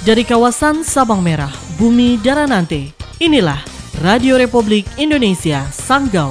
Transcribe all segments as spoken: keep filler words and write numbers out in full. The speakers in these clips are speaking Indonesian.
Dari kawasan Sabang Merah, Bumi Daranante, inilah Radio Republik Indonesia Sanggau.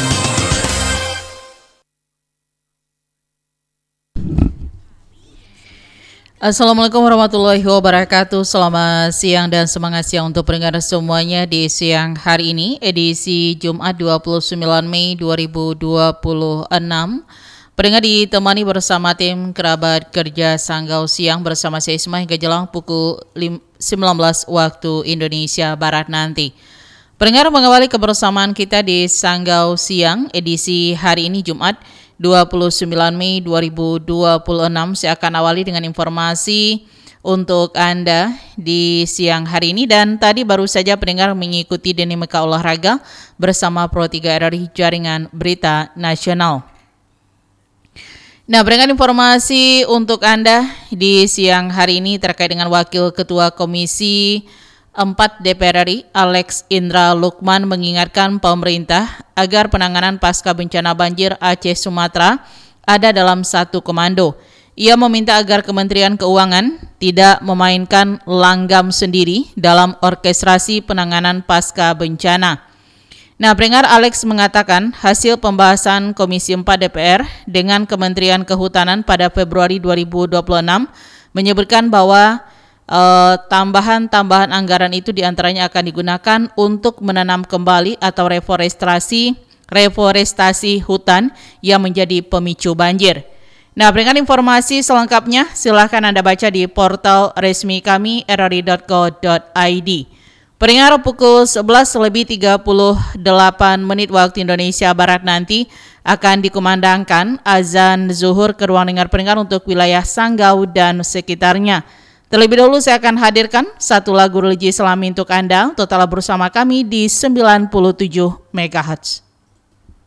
Assalamualaikum warahmatullahi wabarakatuh. Selamat siang dan semangat siang untuk pendengar semuanya di siang hari ini, edisi Jumat dua puluh sembilan Mei dua ribu dua puluh enam. Pendengar ditemani bersama tim kerabat kerja Sanggau Siang bersama saya Isma hingga jelang pukul sembilan belas waktu Indonesia Barat nanti. Pendengar mengawali kebersamaan kita di Sanggau Siang edisi hari ini Jumat dua puluh sembilan Mei dua ribu dua puluh enam. Saya akan awali dengan informasi untuk Anda di siang hari ini, dan tadi baru saja pendengar mengikuti Dinamika Olahraga bersama Pro tiga R R I Jaringan Berita Nasional. Nah, berikan informasi untuk Anda di siang hari ini terkait dengan Wakil Ketua Komisi empat D P R R I, Alex Indra Lukman, mengingatkan pemerintah agar penanganan pasca bencana banjir Aceh Sumatera ada dalam satu komando. Ia meminta agar Kementerian Keuangan tidak memainkan langgam sendiri dalam orkestrasi penanganan pasca bencana. Nah, pendengar, Alex mengatakan hasil pembahasan Komisi empat D P R dengan Kementerian Kehutanan pada Februari dua ribu dua puluh enam menyebutkan bahwa Uh, tambahan-tambahan anggaran itu diantaranya akan digunakan untuk menanam kembali atau reforestasi reforestasi hutan yang menjadi pemicu banjir. Nah, berikan informasi selengkapnya silahkan Anda baca di portal resmi kami r r i dot co dot i d. Pendengar, pukul sebelas lebih tiga puluh delapan menit waktu Indonesia Barat nanti akan dikumandangkan azan zuhur ke ruang dengar pendengar untuk wilayah Sanggau dan sekitarnya. Terlebih dahulu saya akan hadirkan satu lagu religi Islami untuk Anda. Total bersama kami di sembilan puluh tujuh megahertz.